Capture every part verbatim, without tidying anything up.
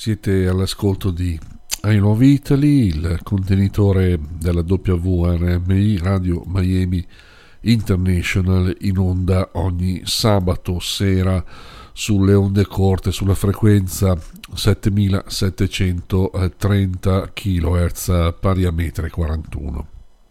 Siete all'ascolto di I Love Italy, il contenitore della W R M I Radio Miami International, in onda ogni sabato sera sulle onde corte sulla frequenza settemilasettecentotrenta chilohertz pari a metri quarantuno.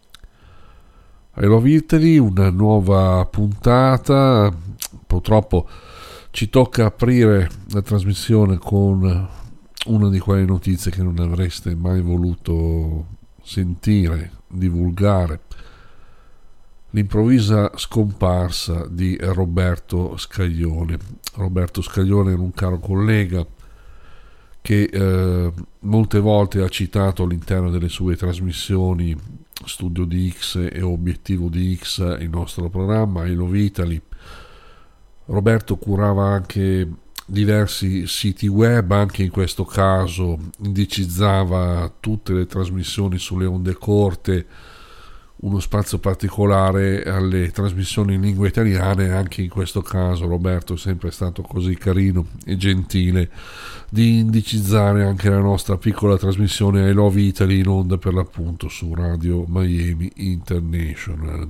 I Love Italy, una nuova puntata. Purtroppo ci tocca aprire la trasmissione con una di quelle notizie che non avreste mai voluto sentire, divulgare: l'improvvisa scomparsa di Roberto Scaglione. Roberto Scaglione era un caro collega che eh, molte volte ha citato all'interno delle sue trasmissioni Studio di X e Obiettivo di X, il nostro programma I Love Italy. Roberto curava anche diversi siti web, anche in questo caso indicizzava tutte le trasmissioni sulle onde corte, uno spazio particolare alle trasmissioni in lingua italiana, e anche in questo caso Roberto è sempre stato così carino e gentile di indicizzare anche la nostra piccola trasmissione I Love Italy, in onda per l'appunto su Radio Miami International.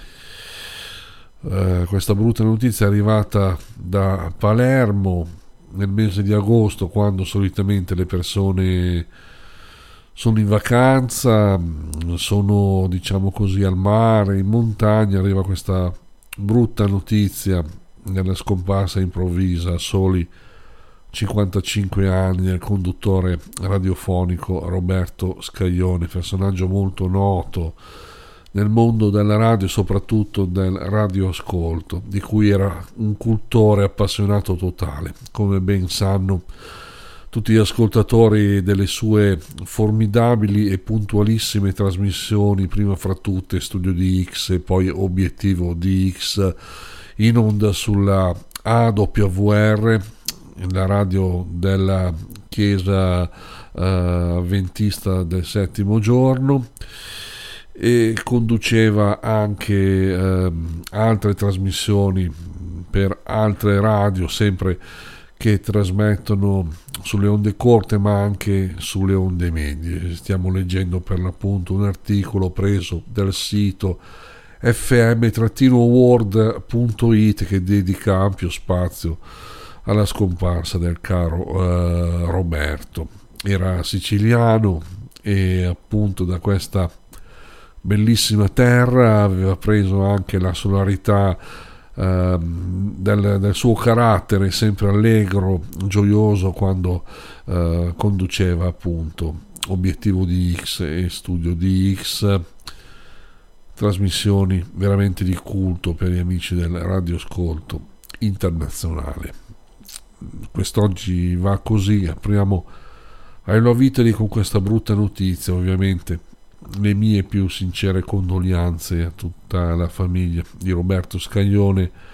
Uh, questa brutta notizia è arrivata da Palermo nel mese di agosto, quando solitamente le persone sono in vacanza, sono, diciamo così, al mare, in montagna. Arriva questa brutta notizia della scomparsa improvvisa a soli cinquantacinque anni del conduttore radiofonico Roberto Scaglione, personaggio molto noto nel mondo della radio, soprattutto del radioascolto, di cui era un cultore appassionato totale, come ben sanno tutti gli ascoltatori delle sue formidabili e puntualissime trasmissioni, prima fra tutte Studio di X e poi Obiettivo di X, in onda sulla A W R, la radio della Chiesa uh, Avventista del Settimo Giorno, e conduceva anche eh, altre trasmissioni per altre radio, sempre che trasmettono sulle onde corte ma anche sulle onde medie. Stiamo leggendo per l'appunto un articolo preso dal sito f m world punto i t che dedica ampio spazio alla scomparsa del caro eh, Roberto. Era siciliano e appunto da questa bellissima terra aveva preso anche la sonorità eh, del, del suo carattere, sempre allegro, gioioso, quando eh, conduceva appunto Obiettivo di X e Studio di X, trasmissioni veramente di culto per gli amici del radioascolto internazionale. Quest'oggi va così. Apriamo I Love Italy con questa brutta notizia, ovviamente le mie più sincere condoglianze a tutta la famiglia di Roberto Scaglione